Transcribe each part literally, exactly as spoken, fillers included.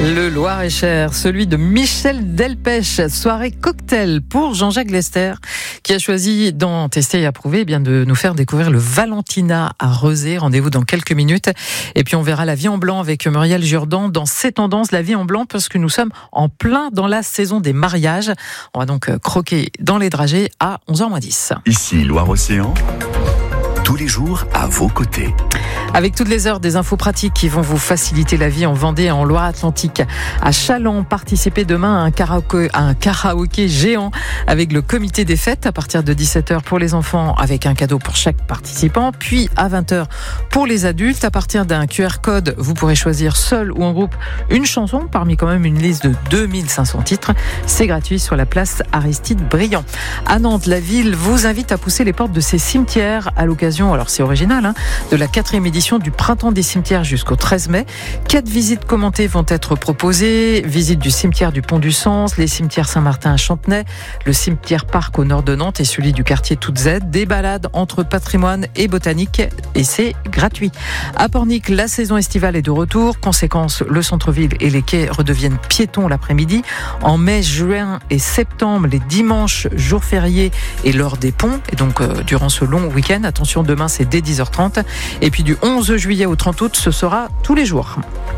Le Loir-et-Cher, celui de Michel Delpech, soirée cocktail pour Jean-Jacques Lester, qui a choisi d'en tester et approuver, eh bien de nous faire découvrir le Valentina à Rezé. Rendez-vous dans quelques minutes. Et puis on verra la vie en blanc avec Muriel Jourdan dans Ces tendances, la vie en blanc, parce que nous sommes en plein dans la saison des mariages. On va donc croquer dans les dragées à onze heures moins dix. Ici Loire-Océan, tous les jours à vos côtés. Avec toutes les heures des infos pratiques qui vont vous faciliter la vie en Vendée et en Loire-Atlantique. À Châlons, participez demain à un karaoké, à un karaoké géant avec le comité des fêtes à partir de dix-sept heures pour les enfants avec un cadeau pour chaque participant. Puis à vingt heures pour les adultes. À partir d'un Q R code, vous pourrez choisir seul ou en groupe une chanson parmi quand même une liste de deux mille cinq cents titres. C'est gratuit sur la place Aristide Briand. À Nantes, la ville vous invite à pousser les portes de ses cimetières à l'occasion, alors c'est original, hein, de la quatrième édition du Printemps des cimetières jusqu'au treize mai. Quatre visites commentées vont être proposées. Visite du cimetière du Pont du Sens, les cimetières Saint-Martin à Chantenay, le cimetière Parc au nord de Nantes et celui du quartier Toute Z. Des balades entre patrimoine et botanique et c'est gratuit. À Pornic, la saison estivale est de retour. Conséquence, le centre-ville et les quais redeviennent piétons l'après-midi. En mai, juin et septembre, les dimanches, jours fériés et lors des ponts. Et donc, euh, durant ce long week-end, attention, demain c'est dès dix heures trente. Et puis du onze juillet au trente août, ce sera tous les jours.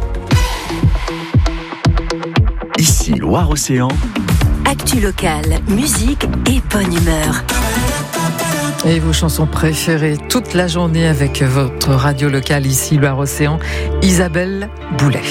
Ici Loire-Océan. Actu locale, musique et bonne humeur. Et vos chansons préférées toute la journée avec votre radio locale ici Loire-Océan, Isabelle Boulet.